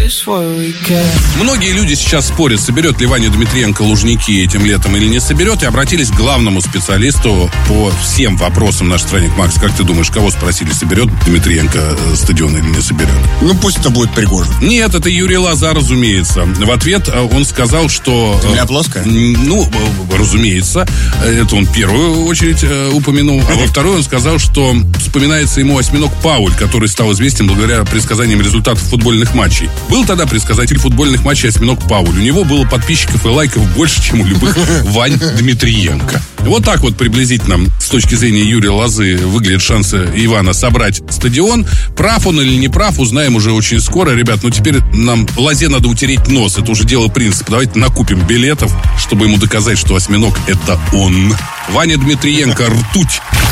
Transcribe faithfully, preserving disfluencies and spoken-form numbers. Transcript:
Многие люди сейчас спорят, соберет ли Ваня Дмитриенко Лужники этим летом или не соберет, и обратились к главному специалисту по всем вопросам нашей страны. Макс, как ты думаешь, кого спросили, соберет Дмитриенко стадион или не соберет? Ну, пусть это будет Пригожин. Нет, это Юрий Лоза, разумеется. В ответ он сказал, что... Земля плоская? Ну, разумеется. Это он в первую очередь упомянул. А во вторую он сказал, что вспоминается ему осьминог Пауль, который стал известен благодаря предсказаниям результатов футбольных матчей. Был тогда предсказатель футбольных матчей осьминог Пауль. У него было подписчиков и лайков больше, чем у любых Вань Дмитриенко. Вот так вот приблизительно с точки зрения Юрия Лозы выглядят шансы Ивана собрать стадион. Прав он или не прав, узнаем уже очень скоро. Ребят, ну теперь нам Лозе надо утереть нос. Это уже дело принципа. Давайте накупим билетов, чтобы ему доказать, что осьминог — это он. Ваня Дмитриенко, ртуть.